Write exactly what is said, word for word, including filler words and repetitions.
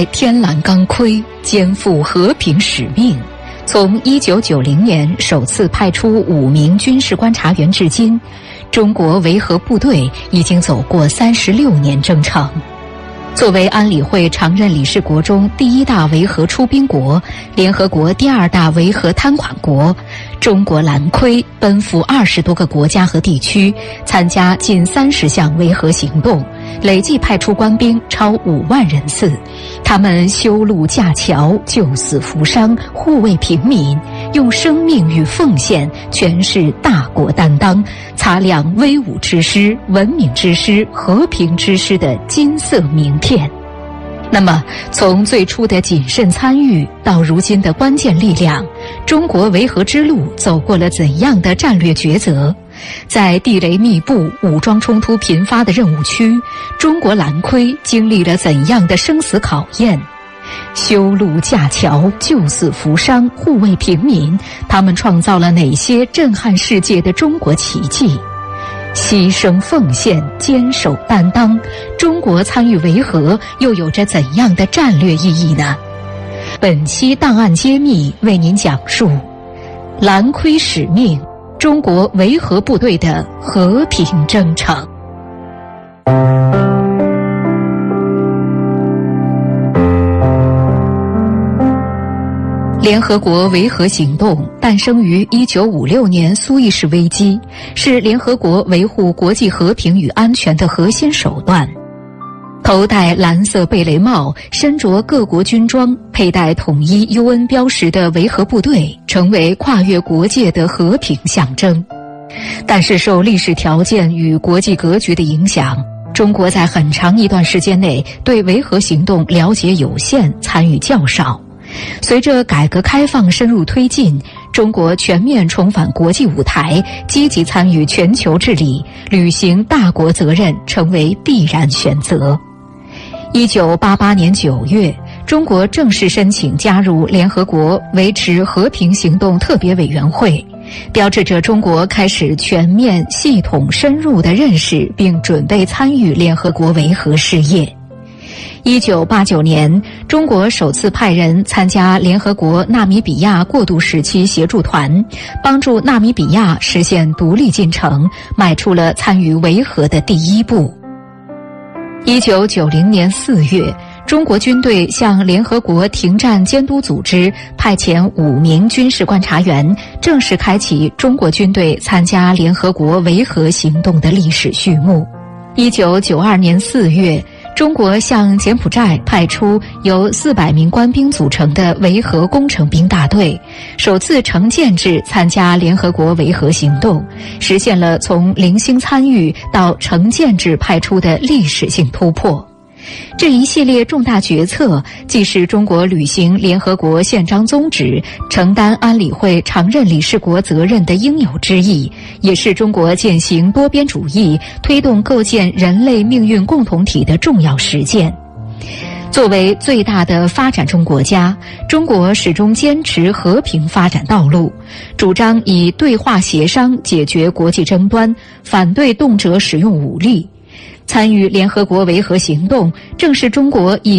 天蓝钢盔，肩负和平使命。从一九九零年首次派出五名军事观察员至今，中国维和部队已经走过三十六年征程。作为安理会常任理事国中第一大维和出兵国，联合国第二大维和摊款国，中国蓝盔奔赴二十多个国家和地区，参加近三十项维和行动，累计派出官兵超五万人次。他们修路架桥，救死扶伤，护卫平民，用生命与奉献诠释大国担当，擦亮威武之师、文明之师、和平之师的金色名片。那么，从最初的谨慎参与到如今的关键力量，中国维和之路走过了怎样的战略抉择？在地雷密布、武装冲突频发的任务区，中国蓝盔经历了怎样的生死考验？修路架桥、救死扶伤、护卫平民，他们创造了哪些震撼世界的中国奇迹？牺牲奉献、坚守担当，中国参与维和又有着怎样的战略意义呢？本期档案揭秘为您讲述蓝盔使命，中国维和部队的和平征程。联合国维和行动诞生于一九五六年苏伊士危机，是联合国维护国际和平与安全的核心手段。头戴蓝色贝雷帽，身着各国军装，佩戴统一 U N 标识的维和部队，成为跨越国界的和平象征。但是受历史条件与国际格局的影响，中国在很长一段时间内对维和行动了解有限，参与较少。随着改革开放深入推进，中国全面重返国际舞台，积极参与全球治理，履行大国责任成为必然选择。一九八八年九月，中国正式申请加入联合国维持和平行动特别委员会，标志着中国开始全面、系统、深入地认识并准备参与联合国维和事业。一九八九年，中国首次派人参加联合国纳米比亚过渡时期协助团，帮助纳米比亚实现独立进程，迈出了参与维和的第一步。一九九零年四月，中国军队向联合国停战监督组织派遣五名军事观察员，正式开启中国军队参加联合国维和行动的历史序幕。一九九二年四月，中国向柬埔寨派出由四百名官兵组成的维和工程兵大队，首次成建制参加联合国维和行动，实现了从零星参与到成建制派出的历史性突破。这一系列重大决策，既是中国履行联合国宪章宗旨、承担安理会常任理事国责任的应有之义，也是中国践行多边主义、推动构建人类命运共同体的重要实践。作为最大的发展中国家，中国始终坚持和平发展道路，主张以对话协商解决国际争端，反对动辄使用武力。参与联合国维和行动，正是中国以